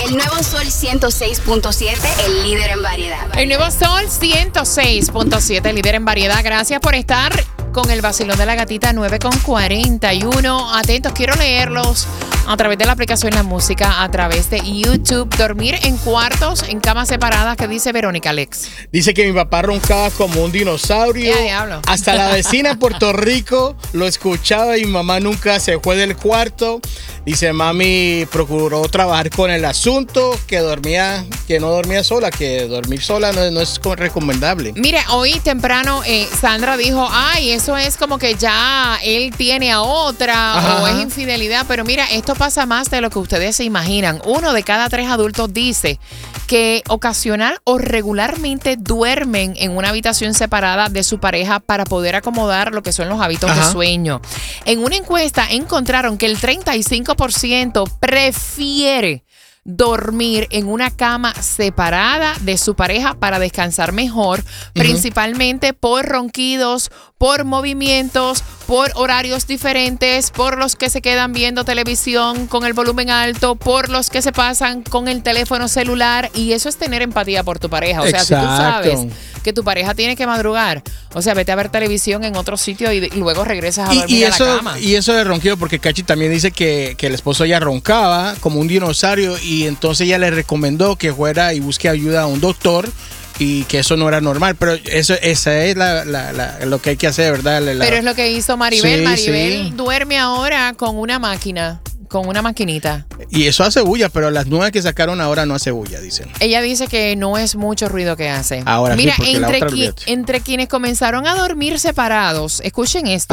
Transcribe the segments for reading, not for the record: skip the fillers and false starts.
El Nuevo Sol 106.7, el líder en variedad. El Nuevo Sol 106.7, líder en variedad. Gracias por estar con el vacilón de la gatita 9:41. Atentos, quiero leerlos a través de la aplicación La Música, a través de YouTube. Dormir en cuartos, en camas separadas. ¿Qué dice Verónica, Alex? Dice que mi papá roncaba como un dinosaurio. Ya, diablo. Hasta la vecina en Puerto Rico lo escuchaba y mi mamá nunca se fue del cuarto. Dice, mami procuró trabajar con el asunto, que no dormía sola, que dormir sola no es recomendable. Mire, hoy temprano Sandra dijo, ay, eso es como que ya él tiene a otra. Ajá, o es ajá. infidelidad. Pero mira, esto pasa más de lo que ustedes se imaginan. 1 de cada 3 adultos dice que ocasional o regularmente duermen en una habitación separada de su pareja para poder acomodar lo que son los hábitos de sueño. En una encuesta encontraron que el 35% prefiere dormir en una cama separada de su pareja para descansar mejor, principalmente por ronquidos, por movimientos, por horarios diferentes, por los que se quedan viendo televisión con el volumen alto, por los que se pasan con el teléfono celular, y eso es tener empatía por tu pareja. O sea, si tú sabes que tu pareja tiene que madrugar, o sea, vete a ver televisión en otro sitio y luego regresas a dormir a la cama. Y eso de ronquido, porque Cachi también dice que el esposo ya roncaba como un dinosaurio y entonces ella le recomendó que fuera y busque ayuda a un doctor y que eso no era normal, pero esa es lo que hay que hacer, ¿verdad? Pero es lo que hizo Maribel. Sí, Maribel sí. duerme ahora con una máquina, con una maquinita. Y eso hace bulla, pero las nuevas que sacaron ahora no hace bulla, dicen. Ella dice que no es mucho ruido que hace. Ahora mira, sí, porque la otra, olvídate. entre quienes comenzaron a dormir separados, escuchen esto,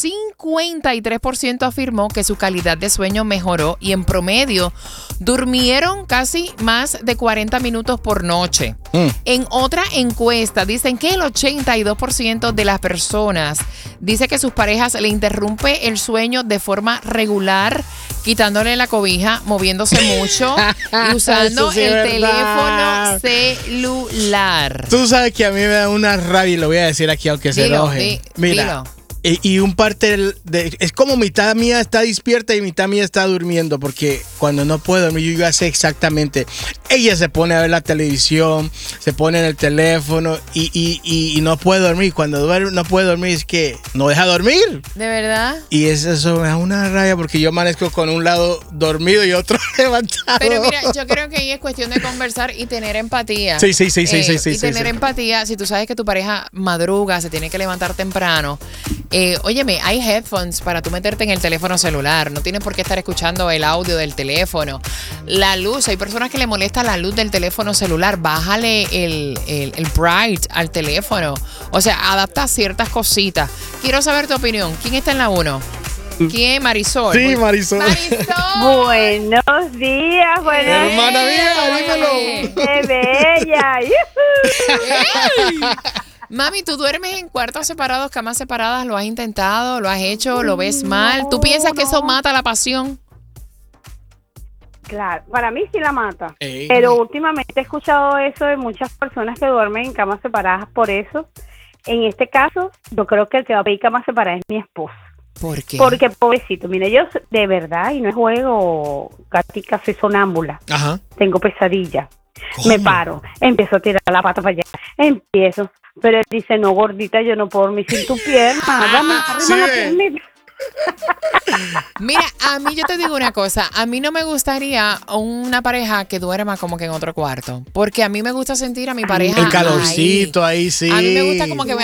53% afirmó que su calidad de sueño mejoró y en promedio durmieron casi más de 40 minutos por noche. En otra encuesta dicen que el 82% de las personas dice que sus parejas le interrumpe el sueño de forma regular, quitándole la cobija, moviéndose mucho y usando sí el verdad. teléfono celular. Tú sabes que a mí me da una rabia y lo voy a decir aquí aunque se enoje. Mira, dilo. Y un parte es como mitad mía está despierta y mitad mía está durmiendo, porque cuando no puedo dormir yo ya sé exactamente. Ella se pone a ver la televisión, se pone en el teléfono y no puede dormir. Cuando duerme, no puede dormir, es que no deja dormir. ¿De verdad? Y eso me da una rabia porque yo amanezco con un lado dormido y otro levantado. Pero mira, yo creo que ahí es cuestión de conversar y tener empatía. Sí. Y tener empatía, si tú sabes que tu pareja madruga, se tiene que levantar temprano. Óyeme, hay headphones para tú meterte en el teléfono celular. No tienes por qué estar escuchando el audio del teléfono. La luz, hay personas que le molesta la luz del teléfono celular. Bájale el bright al teléfono. O sea, adapta ciertas cositas. Quiero saber tu opinión. ¿Quién está en la 1? ¿Quién? Marisol. Sí, Marisol. Buenos días, Hermana mía, dímelo. ¡Qué bella! Mami, ¿tú duermes en cuartos separados, camas separadas? ¿Lo has intentado? ¿Lo has hecho? ¿Lo ves mal? ¿Tú piensas que eso mata la pasión? Claro, para mí sí la mata. Pero últimamente he escuchado eso de muchas personas que duermen en camas separadas por eso. En este caso, yo creo que el que va a pedir camas separadas es mi esposo. ¿Por qué? Porque, pobrecito, mire, yo de verdad, y no es juego, gatica, soy sonámbula. Ajá. Tengo pesadilla. ¿Cómo? Me paro, empiezo a tirar la pata para allá, empiezo. Pero él dice, no, gordita, yo no puedo dormir sin tu pierna. Dame, sí, la piernita. Mira, a mí yo te digo una cosa, a mí no me gustaría una pareja que duerma como que en otro cuarto, porque a mí me gusta sentir a mi pareja El calorcito ahí, sí. A mí me gusta como que